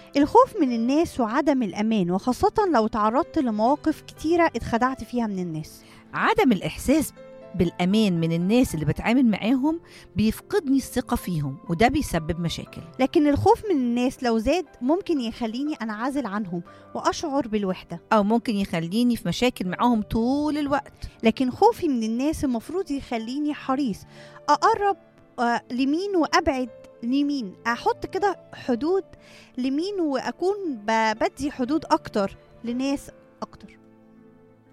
الخوف من الناس وعدم الأمان، وخاصة لو تعرضت لمواقف كتيرة اتخدعت فيها من الناس. عدم الإحساس بالأمان من الناس اللي بتعامل معاهم بيفقدني الثقة فيهم، وده بيسبب مشاكل. لكن الخوف من الناس لو زاد ممكن يخليني أنعزل عنهم وأشعر بالوحدة. أو ممكن يخليني في مشاكل معاهم طول الوقت. لكن خوفي من الناس المفروض يخليني حريص أقرب لمين وأبعد لمين، أحط كده حدود لمين، وأكون بدي حدود أكتر لناس أكتر.